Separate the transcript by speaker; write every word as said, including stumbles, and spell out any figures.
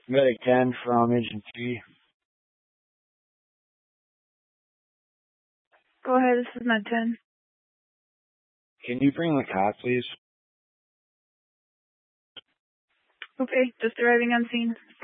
Speaker 1: Medic ten from agency.
Speaker 2: Go ahead, this is Med ten.
Speaker 1: Can you bring the cot, please?
Speaker 2: Okay, just arriving on scene.